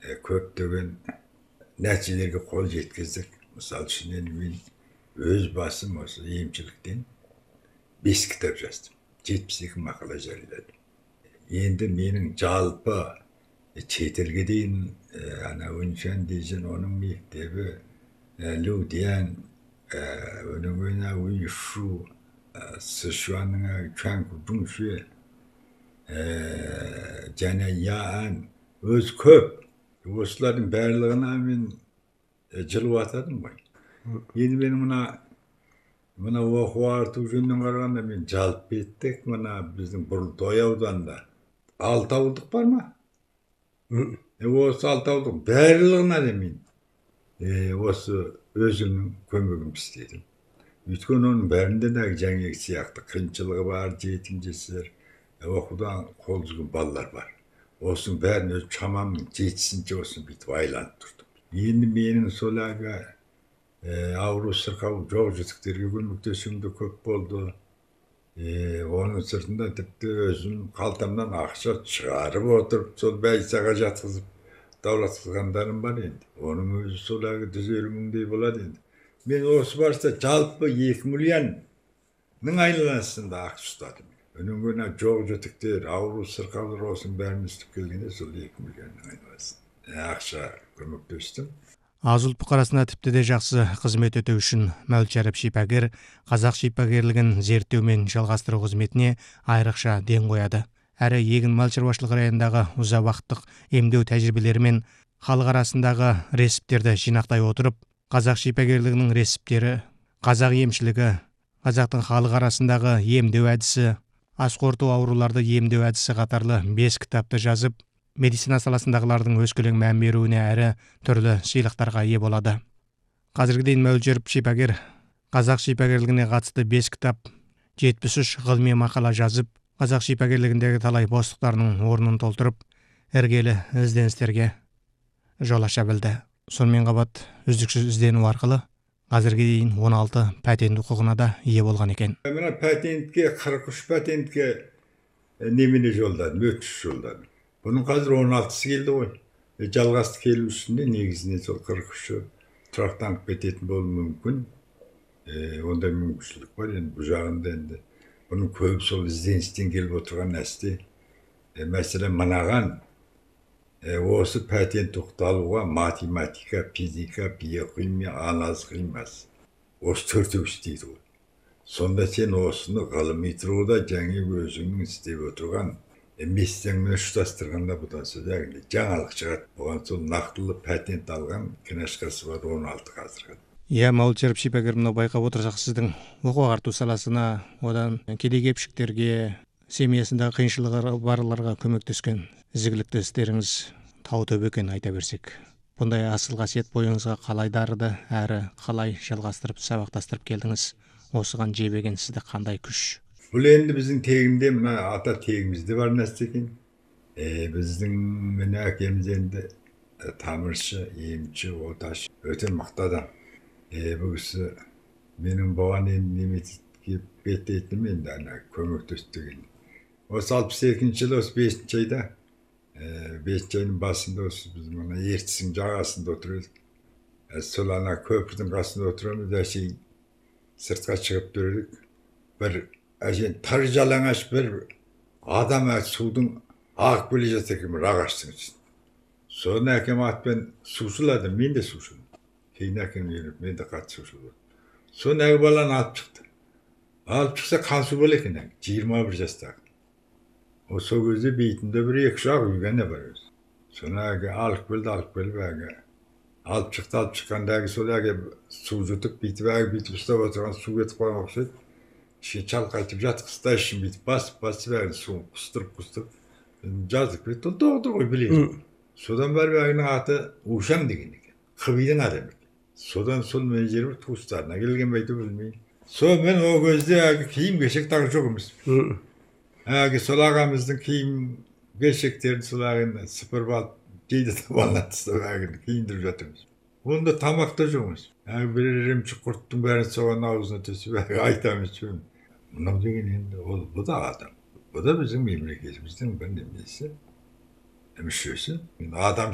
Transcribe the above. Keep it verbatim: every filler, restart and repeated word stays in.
көптөгөн нәтижелерге қол жеткіздік. Мысалы үшін енді мен өз басым осы емшіліктен бес кітап жаздым. жетпіс екі мақала жарияладым. Енді менің жалпы шетелге дейін ана Үншан дейін оның мектебі, Людян, өніңгөйна Уйшу, Сычуанның Чаңку Дуншуе, және Яан, өз көп. Осылардың барлығына мен жылып атадым ғой. Енді мен мына мына оқу арту жөнінен қарағанда мен жалпы еттік, мына біздің Бұрылтай ауданында алты ауылдық бар ма? Осы алты ауылдық барлығына да мен осы өзімнің көмегімді істедім. Өйткені оның бәрінде де жаңағы сияқты қиыншылығы бар, жетім жесір, оқудан қол үзген балалар бар. Осының бәрін өз шамамның жетісінше осыны бүйтіп айланып тұрдым. Енді менің сол әлгі ауру сырқау жоқ жітіктерге көмектесуім де көп болды. Оның сыртында тіпті өзім қалтамнан ақша шығарып отырып, сол бәйсаға жатқызып, давлатқызғандарым бар енді. Оның өзі сол әлгі жүз елу мыңдай болады енді. Мен осы барса жалпы екі миллионның айланасында ақша ұстадым. Өніңгөне жоқ жітіктер, ауру сырқаулар осының бәрін үстіп келгенде сол екі миллионның айланасында ақша көмектестім. Аз ұлт бұқарасына тіпті де жақсы қызмет өтеу үшін Мәуліт шипагер қазақ шипагерлігін зерттеу мен жалғастыру қызметіне айрықша ден қояды. Әрі егін мал шаруашылығы районындағы ұзақ уақыттық емдеу тәжірибелері мен халық арасындағы рецептерді жинақтай отырып, қазақ шипагерлігінің рецептері, қазақ емшілігі, қазақтың халық арасындағы емдеу әдісі, ас қорыту ауруларды емдеу әдісі қатарлы бес кітапты жазып, медицина саласындағылардың өскелең мән беруіне әрі түрлі сыйлықтарға ие болады. Қазірге дейін Мәуліт шипагер қазақ шипагерлігіне қатысты бес кітап, жетпіс үш ғылыми мақала жазып, қазақ шипагерлігіндегі талай бостықтарының орнын толтырып, іргелі ізденістерге жол аша білді. Сонымен қабат үздіксіз іздену арқылы қазірге дейін он алты патент құқығына да ие болған екен. Мына патентке қырық үш патентке немене жолдадым, өтініш жолдадым. Бұның қазір он алтысы келді ғой. Жалғасты келу үстінде негізінен сол қырық үші тұрақтанып кететін болуы мүмкін. Ондай мүмкіншілік бар енді бұл жағында енді. Бұның көп сол ізденістен келіп отырған нәрсе. Мәселен, мынаған осы патент тоқталуға математика, физика, биохимия, анализ химиясы. Осы төртеу істейді ғой. Сонда сен осыны ғылыми тұрғыда жаңа өзіңнің істеп отырған мессеңмен ұштастырғанда бұдан сөз әңгіме жаңалық шығады. Бұған сол нақтылы патент алған книжкасы бар он алты қазіргі. Иә, Мәуліт шипагер, мынау байқап отырсақ, сіздің оқу ағарту саласына, одан кедей-кепшіктерге, семьясындағы қиыншылығы барларға көмектескен ізгілікті істеріңіз тау төбе екенін айта берсек. Бұндай асыл қасиет бойыңызға қалай дарыды, әрі қалай жалғастырып, сабақтастырып келдіңіз? Осыған жебеген сізді қандай күш? Бұл енді біздің тегінде, мына ата тегімізде бар нәрсе екен. Біздің міне әкеміз енді тамыршы, емші, оташы, өте мықты адам. Бұл кісі менің бұған енді неметке беттейтінім енді ана көмектестіген. Осы алпыс екінші жылы, осы бесінші айда, бесінші айдың басында осы біз мына ертістің жағасында отырдық. Сол ана көпірдің қасында отырамыз, әшейін сыртқа шығып көрдік. Бір әшейін тар жалаңаш бір адам судың ағып келе жатыр екен, бір ағаштың ішінде. Соны әкем атпен су сулады, мен де су суладым. Кейін әкем үйреніп, мен де қатты су суладым. Соны әгі баланы алып шықты. Алып шықса қан су бол екен, жиырма бір жастағы. Сол кезде бейтінде бір екі шақ үйгені бар өзі. Соны әгі алып келді, алып келіп әгі. Алып шықты, алып шыққанда әгі сол әгі су жұтып, бейтіп әгі бейтіп ұстап отырған су кетіп қалған ұқсайды. Ішке шалқайтып жатқызда ішін бейтіп басып, басып әгі суын құстырып, құстырып. Жаздық бет, ол доғды ғой білейді. Содан бәрі әгінің аты Ушам деген екен. Қыбидың адамы екен. Содан сол мен жер бір туыстарына келген бәйті білмеймін. Сол мен о кезде әгі киім кешек тағы жоқ емес. Әгі сол ағамыздың киім кешектерін сол әгін сыпырып алып, кейде табанына тастап әгін киіндіріп жатырмыз. Онда тамақ та жоқ емес. Әгі бір ремші құрттың бәрін соған аузына төсіп әгі айтамыз жөн. Мынау деген енді ол бұл да адам. Bu da bizim memleketimizin bir nemesi, мүшесі. Адам